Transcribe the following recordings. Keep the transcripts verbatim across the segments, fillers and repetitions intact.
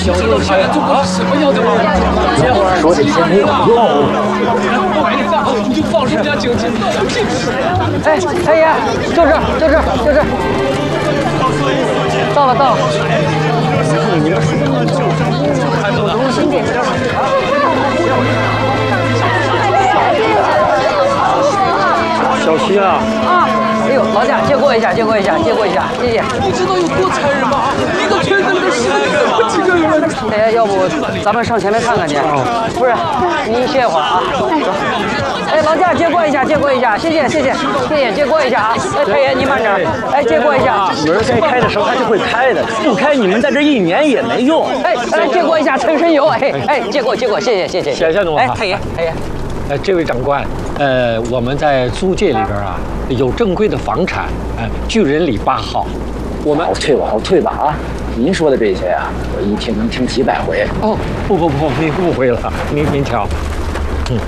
小子的钱中国是什么样的吗？ 别说这些没有用。 买了账后你就放人家经济，屁事！ 哎，太爷，就这，就这，就这。到了，到了。你们看到了，小心点。 小心啊！ 啊！哎呦，老贾，借过一下，借过一下，借过一下，谢谢。 你知道有多残忍吗？一个圈子里面死了这么几个人。 哎，要不咱们上前面看看去？不是，您歇一会儿啊。哎，老贾，借过一下，借过一下，谢谢，谢谢，谢谢，借过一下啊。哎，太爷，您慢点。哎，借过一下。 门该开的时候它就会开的，不开你们在这一年也没用。 哎，来借过一下陈神油。哎哎，借过，借过，谢谢，谢谢。 谢谢农哎，太爷，太爷。 呃，这位长官，呃，我们在租界里边啊，有正规的房产，呃，巨人里八号。我们往后退，往后退吧啊！您说的这些啊，我一听能听几百回。 哦，不不不，您误会了，您您瞧，嗯，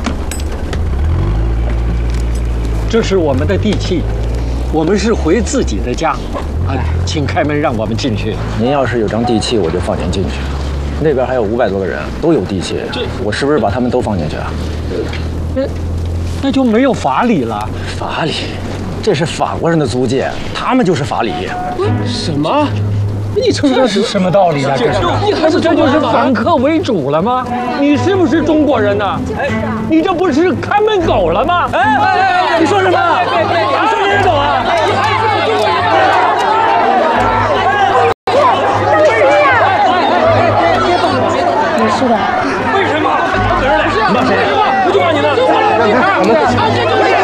这是我们的地契，我们是回自己的家，啊，请开门让我们进去。 您要是有张地契，我就放您进去。那边还有五百多个人，都有地契，我是不是把他们都放进去啊？ 那那就没有法理了。 法理？这是法国人的租界，他们就是法理。 什么？你说这是什么道理啊？这是， 你还是这就是反客为主了吗？你是不是中国人呢？哎，你这不是看门狗了吗？哎哎哎，你说什么？你说人狗啊？ 是的。 为什么？骂谁？不就骂你呢？ 让他，我们。